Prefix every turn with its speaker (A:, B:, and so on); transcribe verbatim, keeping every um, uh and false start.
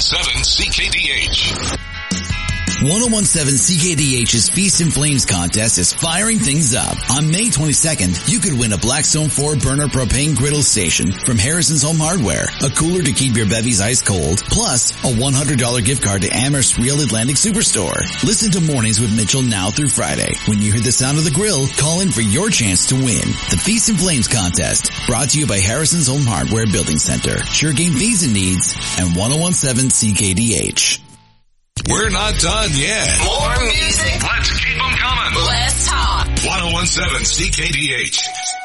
A: seven C K D H.
B: ten seventeen C K D H's Feast and Flames contest is firing things up. On May twenty-second, you could win a Blackstone four burner propane griddle station from Harrison's Home Hardware, a cooler to keep your bevies ice cold, plus a one hundred dollars gift card to Amherst Real Atlantic Superstore. Listen to Mornings with Mitchell now through Friday. When you hear the sound of the grill, call in for your chance to win. The Feast and Flames contest, brought to you by Harrison's Home Hardware Building Center, Sure Game Fees and Needs, and ten seventeen C K D H.
A: We're not done yet.
C: More music.
A: Let's keep them coming.
C: Let's talk.
A: ten seventeen C K D H.